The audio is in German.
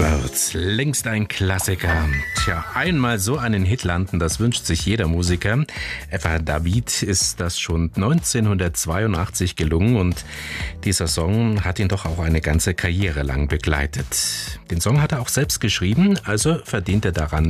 Birds, längst ein Klassiker. Tja, einmal so einen Hit landen, das wünscht sich jeder Musiker. Etwa David ist das schon 1982 gelungen und dieser Song hat ihn doch auch eine ganze Karriere lang begleitet. Den Song hat er auch selbst geschrieben, also verdient er daran